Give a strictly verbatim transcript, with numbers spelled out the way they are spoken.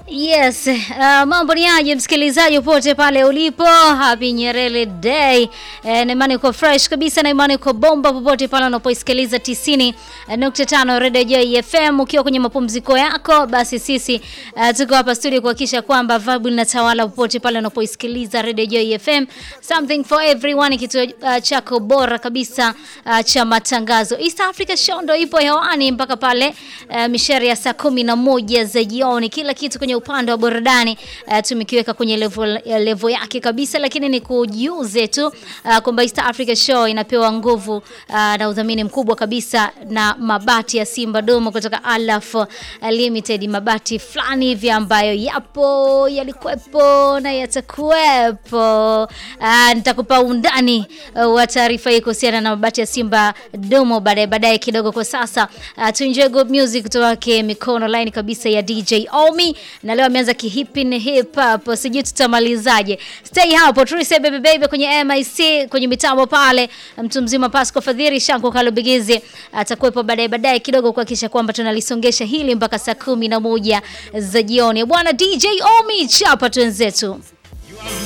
Yes, uh, mambo ni aje msikilizaji popote pale ulipo. Happy Nyerere Day. E, na imani uko fresh kabisa, na imani uko bomba popote pale unapoisikiliza tisini nukta tano Radio Joy F M ukiwa kwenye mapumziko yako. Basi sisi uh, tuko hapa studio kuhakikisha kwamba vibe linatawala popote pale unapoisikiliza Radio Joy F M. Something for everyone, kitu uh, chako bora kabisa uh, cha matangazo. East Africa Show ndo ipo hewani mpaka pale uh, mishari ya saa kumi na moja za jioni. Kila kitu kwenye upande wa burudani uh, tumekiweka kwenye level, level yake kabisa, lakini ni kujiuze tu uh, kwamba East Africa Show inapewa nguvu uh, na udhamini mkubwa kabisa na mabati ya Simba Domo kutoka Alaf uh, Limited. Mabati fulani hivi ambayo yapo, yalikuwepo na yatakuwepo. Uh, nitakupa undani uh, wa taarifa hii kuhusiana na mabati ya Simba Domo baadaye baadaye kidogo. Kwa sasa uh, tu enjoy good music kutoka ke mikono line kabisa ya D J Omi, na leo ameanza kihipi ni hip hop. Sijui tutamalizaje. Stay hapo, Trise baby baby kwenye M I C, kwenye mitambo pale mtu mzima Pasco Fadhiri Shanko Kalubigizi atakuwepo baadaye baadaye kidogo kuhakikisha kwamba tunalisongesha hili mpaka saa kumi na moja za jioni. Bwana D J Omi chapa twenzetu.